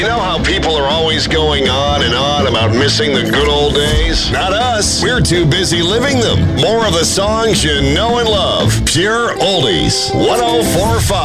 You know how people are always going on and on about missing the good old days? Not us. We're too busy living them. More of the songs you know and love. Pure Oldies. 104.5.